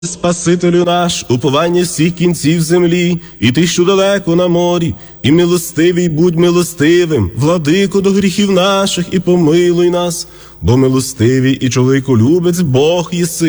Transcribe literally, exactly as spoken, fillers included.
Спасителю наш, уповання всіх кінців землі, і ти, що далеко на морі, і милостивий будь милостивим, владико до гріхів наших, і помилуй нас, бо милостивий і чоловіколюбець Бог єси.